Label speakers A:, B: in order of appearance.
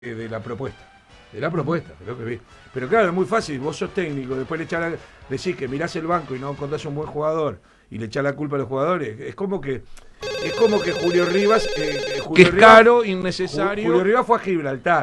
A: de la propuesta. De la propuesta, creo que vi. Pero claro, es muy fácil, vos sos técnico, después decís que mirás el banco y no encontrás un buen jugador y le echás la culpa a los jugadores. Es como que Julio Rivas,
B: Que es caro, innecesario.
A: Julio Rivas fue a Gibraltar.